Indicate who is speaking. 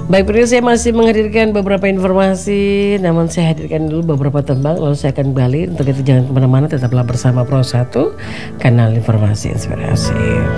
Speaker 1: Baik, pemirsa, saya masih menghadirkan beberapa informasi, namun saya hadirkan dulu beberapa tembang, lalu saya akan kembali. Untuk itu jangan kemana-mana, tetaplah bersama Pro 1, kanal informasi inspirasi.